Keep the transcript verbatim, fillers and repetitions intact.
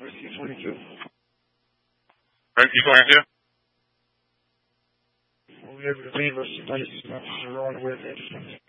Whiskey forty-two. Whiskey forty-two? Will we be able to leave us a place not to run with it?